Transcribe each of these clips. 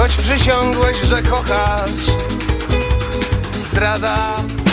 choć przysiągłeś, że kochasz. Zdrada.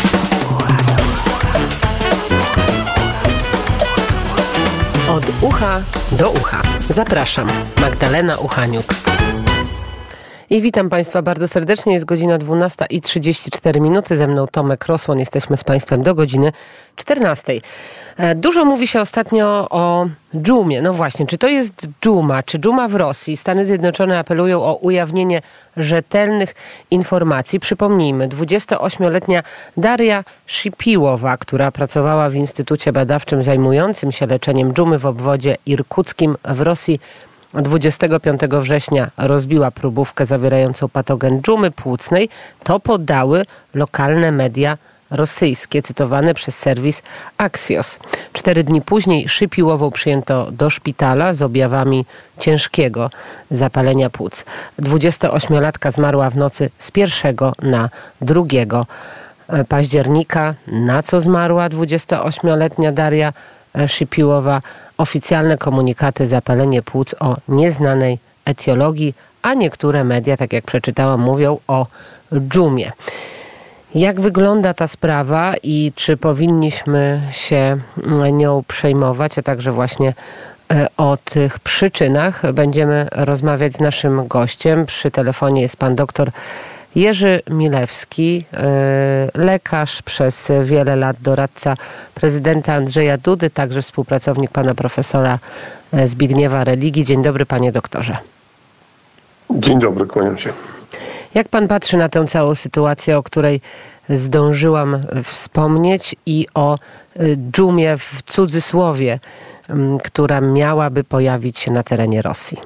Od ucha do ucha. Zapraszam, Magdalena Uchaniuk. I witam Państwa bardzo serdecznie. Jest godzina 12:34. Ze mną Tomek Rosłon. Jesteśmy z Państwem do godziny 14:00. Dużo mówi się ostatnio o dżumie. No właśnie, czy to jest dżuma, czy dżuma w Rosji? Stany Zjednoczone apelują o ujawnienie rzetelnych informacji. Przypomnijmy, 28-letnia Daria Szypiłowa, która pracowała w Instytucie Badawczym zajmującym się leczeniem dżumy w obwodzie irkuckim w Rosji, 25 września rozbiła próbówkę zawierającą patogen dżumy płucnej. To podały lokalne media rosyjskie, cytowane przez serwis Axios. 4 dni później Szypiłową przyjęto do szpitala z objawami ciężkiego zapalenia płuc. 28-latka zmarła w nocy z 1 na 2 października. Na co zmarła 28-letnia Daria Szypiłowa? Oficjalne komunikaty: zapalenie płuc o nieznanej etiologii, a niektóre media, tak jak przeczytałam, mówią o dżumie. Jak wygląda ta sprawa i czy powinniśmy się nią przejmować, a także właśnie o tych przyczynach będziemy rozmawiać z naszym gościem. Przy telefonie jest pan doktor Jerzy Milewski, lekarz, przez wiele lat doradca prezydenta Andrzeja Dudy, także współpracownik pana profesora Zbigniewa Religi. Dzień dobry, panie doktorze. Dzień dobry, kłaniam się. Jak pan patrzy na tę całą sytuację, o której zdążyłam wspomnieć, i o dżumie w cudzysłowie, która miałaby pojawić się na terenie Rosji?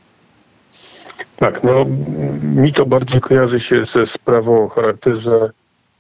Tak, no mi to bardziej kojarzy się ze sprawą o charakterze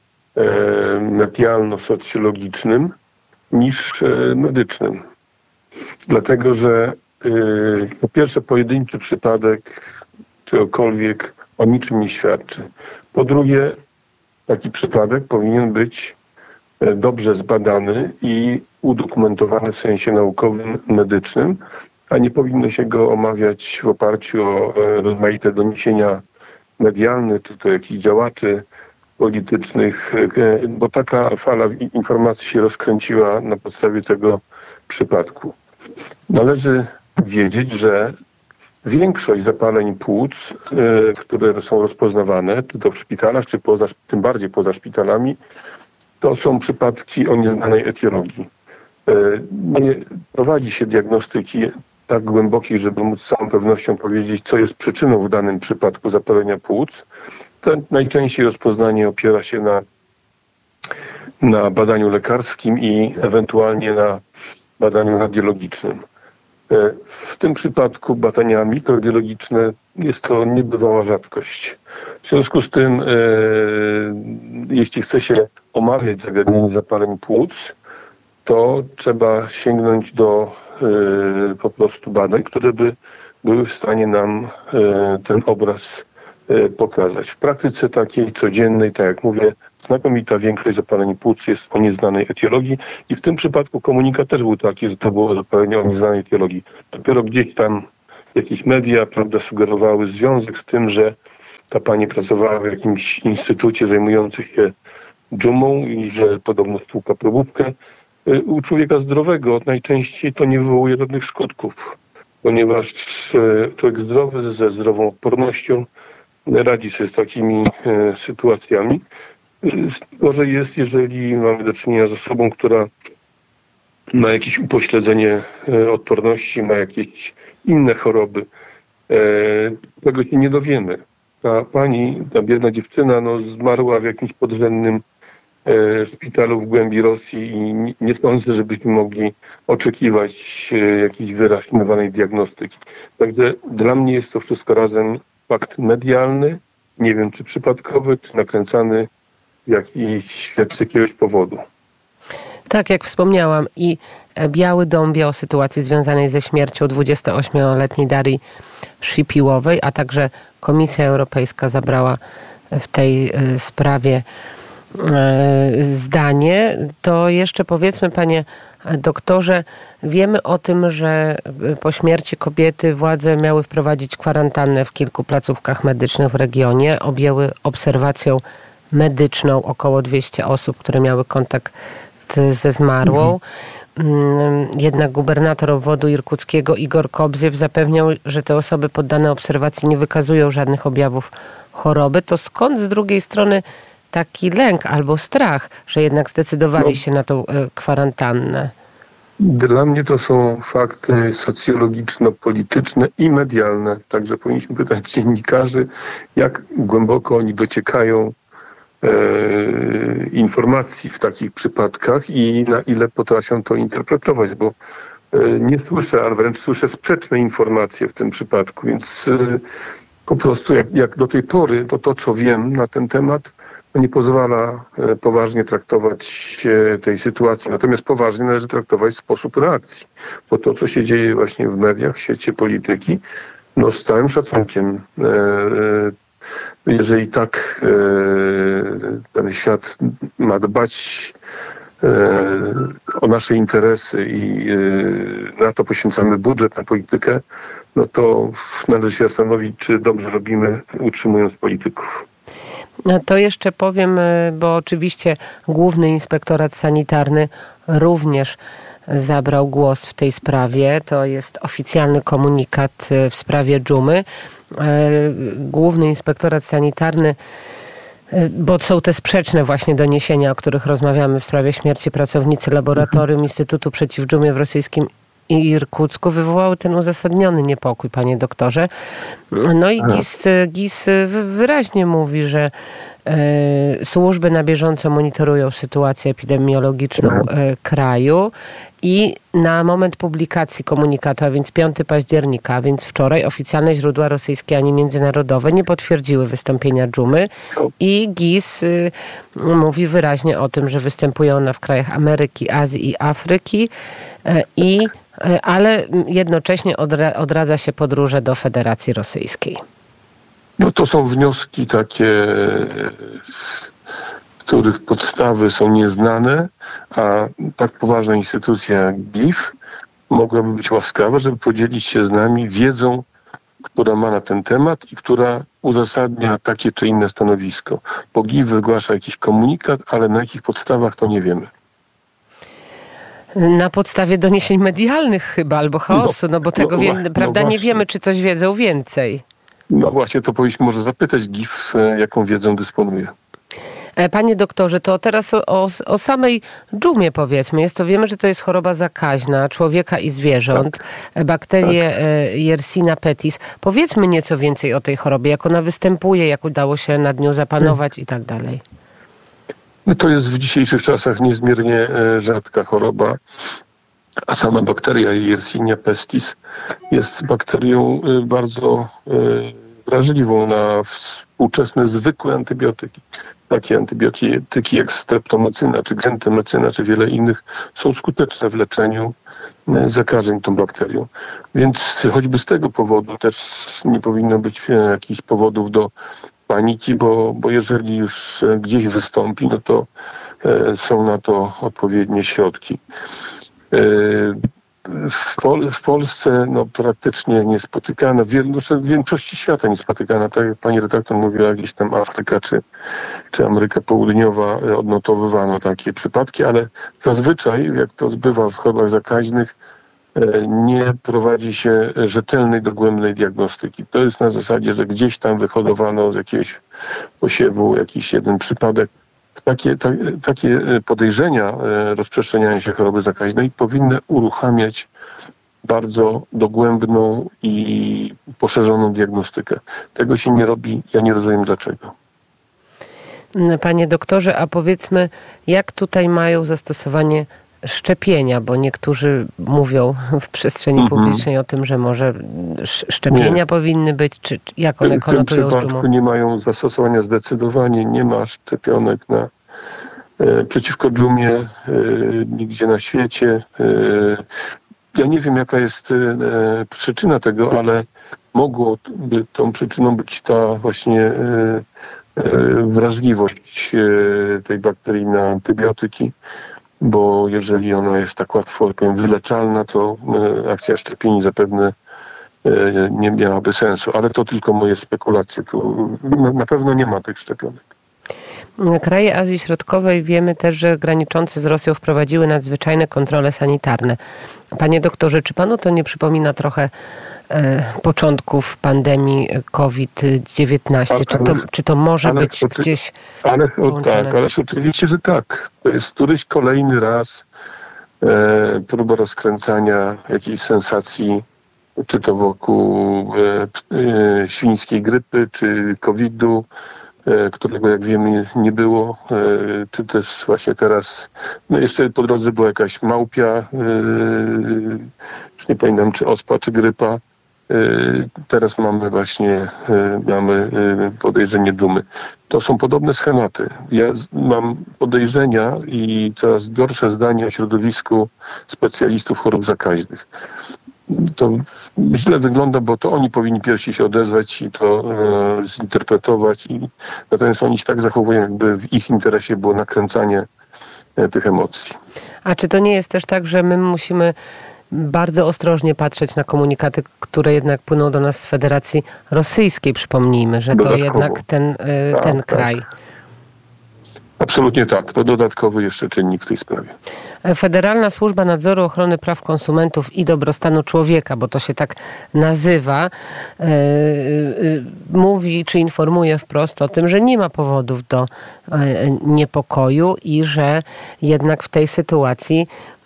medialno-socjologicznym niż medycznym. Dlatego, że po pierwsze pojedynczy przypadek czegokolwiek o niczym nie świadczy. Po drugie, taki przypadek powinien być dobrze zbadany i udokumentowany w sensie naukowym, medycznym, a nie powinno się go omawiać w oparciu o rozmaite doniesienia medialne, czy to jakichś działaczy politycznych, bo taka fala informacji się rozkręciła na podstawie tego przypadku. Należy wiedzieć, że większość zapaleń płuc, które są rozpoznawane, czy to w szpitalach, czy tym bardziej poza szpitalami, to są przypadki o nieznanej etiologii. Nie prowadzi się diagnostyki tak głębokiej, żeby móc z całą pewnością powiedzieć, co jest przyczyną w danym przypadku zapalenia płuc. To najczęściej rozpoznanie opiera się na badaniu lekarskim i ewentualnie na badaniu radiologicznym. W tym przypadku badania mikrobiologiczne jest to niebywała rzadkość. W związku z tym, jeśli chce się omawiać zagadnienie zapaleń płuc, to trzeba sięgnąć do po prostu badań, które by były w stanie nam ten obraz pokazać. W praktyce takiej codziennej, tak jak mówię, znakomita większość zapaleń płuc jest o nieznanej etiologii i w tym przypadku komunikat też był taki, że to było zapalenie o nieznanej etiologii. Dopiero gdzieś tam jakieś media, prawda, sugerowały związek z tym, że ta pani pracowała w jakimś instytucie zajmującym się dżumą i że podobno stłuka probówkę. U człowieka zdrowego najczęściej to nie wywołuje żadnych skutków, ponieważ człowiek zdrowy ze zdrową odpornością radzi sobie z takimi sytuacjami. Gorzej jest, jeżeli mamy do czynienia z osobą, która ma jakieś upośledzenie odporności, ma jakieś inne choroby. Tego się nie dowiemy. Ta pani, ta biedna dziewczyna, zmarła w jakimś podrzędnym szpitalu w głębi Rosji i nie sądzę, żebyśmy mogli oczekiwać jakiejś wyrafinowanej diagnostyki. Także dla mnie jest to wszystko razem fakt medialny, nie wiem czy przypadkowy, czy nakręcany z jakiegoś powodu. Tak, jak wspomniałam, i Biały Dom wie o sytuacji związanej ze śmiercią 28-letniej Darii Szypiłowej, a także Komisja Europejska zabrała w tej sprawie zdanie, to jeszcze powiedzmy, panie doktorze, wiemy o tym, że po śmierci kobiety władze miały wprowadzić kwarantannę w kilku placówkach medycznych w regionie. Objęły obserwacją medyczną około 200 osób, które miały kontakt ze zmarłą. Jednak gubernator obwodu irkuckiego Igor Kobziew zapewniał, że te osoby poddane obserwacji nie wykazują żadnych objawów choroby. To skąd z drugiej strony taki lęk albo strach, że jednak zdecydowali się na tą kwarantannę? Dla mnie to są fakty socjologiczno-polityczne i medialne. Także powinniśmy pytać dziennikarzy, jak głęboko oni dociekają informacji w takich przypadkach i na ile potrafią to interpretować, bo nie słyszę, ale wręcz słyszę sprzeczne informacje w tym przypadku, więc po prostu jak do tej pory, to co wiem na ten temat, nie pozwala poważnie traktować tej sytuacji. Natomiast poważnie należy traktować sposób reakcji, bo to, co się dzieje właśnie w mediach, w świecie polityki, no z całym szacunkiem, jeżeli tak ten świat ma dbać o nasze interesy i na to poświęcamy budżet, na politykę, no to należy się zastanowić, czy dobrze robimy, utrzymując polityków. No to jeszcze powiem, bo oczywiście Główny Inspektorat Sanitarny również zabrał głos w tej sprawie. To jest oficjalny komunikat w sprawie dżumy. Główny Inspektorat Sanitarny, bo są te sprzeczne właśnie doniesienia, o których rozmawiamy w sprawie śmierci pracownicy laboratorium Instytutu Przeciw Dżumie w rosyjskim Irkucku, wywołały ten uzasadniony niepokój, panie doktorze. No i GIS wyraźnie mówi, że służby na bieżąco monitorują sytuację epidemiologiczną kraju i na moment publikacji komunikatu, a więc 5 października, a więc wczoraj, oficjalne źródła rosyjskie ani międzynarodowe nie potwierdziły wystąpienia dżumy i GIS mówi wyraźnie o tym, że występuje ona w krajach Ameryki, Azji i Afryki, ale jednocześnie odradza się podróże do Federacji Rosyjskiej. No to są wnioski takie, których podstawy są nieznane, a tak poważna instytucja jak GIF mogłaby być łaskawa, żeby podzielić się z nami wiedzą, która ma na ten temat i która uzasadnia takie czy inne stanowisko. Bo GIF wygłasza jakiś komunikat, ale na jakich podstawach to nie wiemy. Na podstawie doniesień medialnych chyba, albo chaosu, bo tego prawda, nie wiemy, czy coś wiedzą więcej. No właśnie, to powinniśmy może zapytać GIF, jaką wiedzą dysponuje. Panie doktorze, to teraz o samej dżumie powiedzmy. Wiemy, że to jest choroba zakaźna człowieka i zwierząt, bakterię Yersinia pestis. Powiedzmy nieco więcej o tej chorobie, jak ona występuje, jak udało się nad nią zapanować i tak dalej. No to jest w dzisiejszych czasach niezmiernie rzadka choroba, a sama bakteria Yersinia pestis jest bakterią bardzo wrażliwą na współczesne, zwykłe antybiotyki. Takie antybiotyki jak streptomecyna, czy gentamycyna, czy wiele innych są skuteczne w leczeniu zakażeń tą bakterią. Więc choćby z tego powodu też nie powinno być jakichś powodów do paniki, bo jeżeli już gdzieś wystąpi, no to są na to odpowiednie środki. W Polsce praktycznie niespotykana, w większości świata niespotykana, tak jak pani redaktor mówiła, gdzieś tam Afryka czy Ameryka Południowa odnotowywano takie przypadki, ale zazwyczaj, jak to bywa w chorobach zakaźnych, nie prowadzi się rzetelnej, dogłębnej diagnostyki. To jest na zasadzie, że gdzieś tam wyhodowano z jakiegoś posiewu jakiś jeden przypadek. Takie podejrzenia rozprzestrzeniania się choroby zakaźnej powinny uruchamiać bardzo dogłębną i poszerzoną diagnostykę. Tego się nie robi, ja nie rozumiem dlaczego. Panie doktorze, a powiedzmy, jak tutaj mają zastosowanie szczepienia, bo niektórzy mówią w przestrzeni publicznej o tym, że może szczepienia powinny być, czy jak one konotują z dżumą? W tym przypadku nie mają zastosowania zdecydowanie, nie ma szczepionek przeciwko dżumie nigdzie na świecie. Ja nie wiem, jaka jest przyczyna tego, ale mogłoby tą przyczyną być ta właśnie wrażliwość tej bakterii na antybiotyki, bo jeżeli ona jest tak łatwo wyleczalna, to akcja szczepień zapewne nie miałaby sensu. Ale to tylko moje spekulacje. Tu na pewno nie ma tych szczepionek. Kraje Azji Środkowej wiemy też, że graniczące z Rosją wprowadziły nadzwyczajne kontrole sanitarne. Panie doktorze, czy panu to nie przypomina trochę początków pandemii COVID-19? Czy to może być gdzieś połączone? Ależ oczywiście, że tak. To jest któryś kolejny raz próba rozkręcania jakiejś sensacji, czy to wokół świńskiej grypy, czy COVID-u, którego jak wiemy nie było, czy też właśnie teraz, jeszcze po drodze była jakaś małpia, już nie pamiętam czy ospa, czy grypa. Teraz mamy podejrzenie dumy. To są podobne schematy. Ja mam podejrzenia i coraz gorsze zdania o środowisku specjalistów chorób zakaźnych. To źle wygląda, bo to oni powinni pierwsi się odezwać i to zinterpretować. Natomiast oni się tak zachowują, jakby w ich interesie było nakręcanie tych emocji. A czy to nie jest też tak, że my musimy bardzo ostrożnie patrzeć na komunikaty, które jednak płyną do nas z Federacji Rosyjskiej? Przypomnijmy, że to jednak ten kraj. Absolutnie tak. To dodatkowy jeszcze czynnik w tej sprawie. Federalna Służba Nadzoru Ochrony Praw Konsumentów i Dobrostanu Człowieka, bo to się tak nazywa, mówi czy informuje wprost o tym, że nie ma powodów do niepokoju i że jednak w tej sytuacji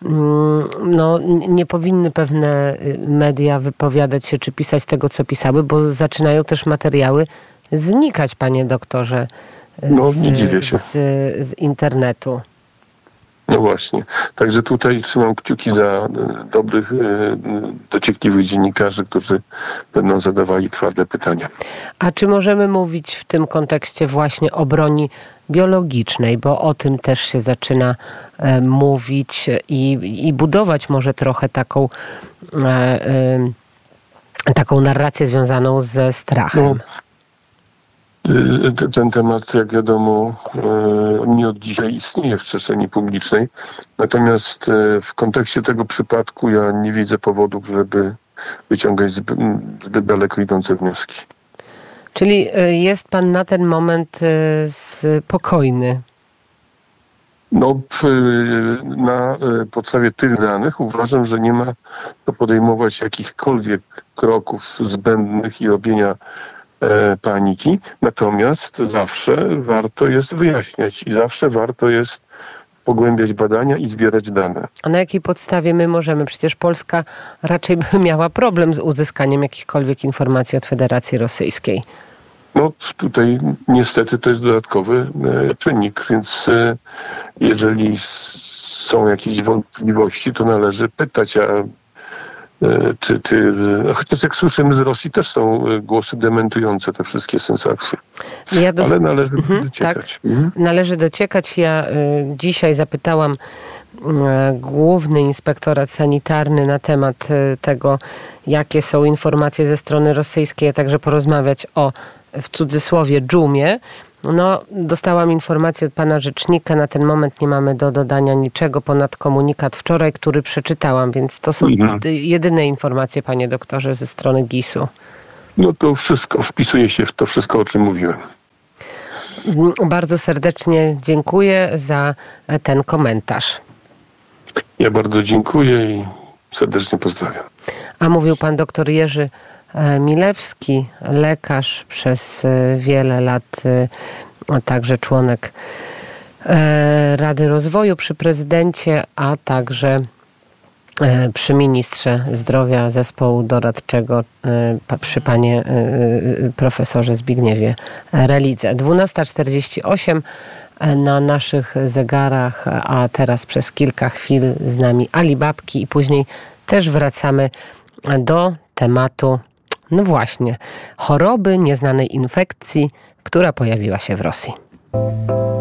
nie powinny pewne media wypowiadać się czy pisać tego, co pisały, bo zaczynają też materiały znikać, panie doktorze, nie dziwię się. z internetu. No właśnie. Także tutaj trzymam kciuki za dobrych, dociekliwych dziennikarzy, którzy będą zadawali twarde pytania. A czy możemy mówić w tym kontekście właśnie o broni biologicznej, bo o tym też się zaczyna mówić i budować może trochę taką narrację związaną ze strachem? Ten temat, jak wiadomo, nie od dzisiaj istnieje w przestrzeni publicznej. Natomiast w kontekście tego przypadku ja nie widzę powodów, żeby wyciągać zbyt daleko idące wnioski. Czyli jest pan na ten moment spokojny? Na podstawie tych danych uważam, że nie ma co podejmować jakichkolwiek kroków zbędnych i robienia paniki, natomiast zawsze warto jest wyjaśniać i zawsze warto jest pogłębiać badania i zbierać dane. A na jakiej podstawie my możemy? Przecież Polska raczej by miała problem z uzyskaniem jakichkolwiek informacji od Federacji Rosyjskiej. Tutaj niestety to jest dodatkowy czynnik, więc jeżeli są jakieś wątpliwości, to należy pytać, chociaż jak słyszymy z Rosji też są głosy dementujące te wszystkie sensacje. Ale należy dociekać. Tak, należy dociekać. Ja dzisiaj zapytałam Główny Inspektorat Sanitarny na temat tego, jakie są informacje ze strony rosyjskiej, a także porozmawiać o, w cudzysłowie, dżumie. Dostałam informację od pana rzecznika. Na ten moment nie mamy do dodania niczego ponad komunikat wczoraj, który przeczytałam, więc to są jedyne informacje, panie doktorze, ze strony GIS-u. To wszystko wpisuje się w to wszystko, o czym mówiłem. Bardzo serdecznie dziękuję za ten komentarz. Ja bardzo dziękuję i serdecznie pozdrawiam. A mówił pan doktor Jerzy Milewski, lekarz przez wiele lat, a także członek Rady Rozwoju przy prezydencie, a także przy ministrze zdrowia zespołu doradczego przy panie profesorze Zbigniewie Relidze. 12:48 na naszych zegarach, a teraz przez kilka chwil z nami Ali Babki i później też wracamy do tematu choroby, nieznanej infekcji, która pojawiła się w Rosji.